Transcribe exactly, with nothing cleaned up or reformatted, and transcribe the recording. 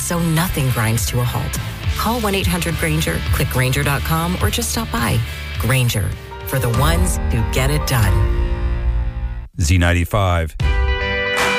so nothing grinds to a halt. Call one eight hundred Grainger, click Grainger dot com, or just stop by. Grainger, for the ones who get it done. Z ninety-five.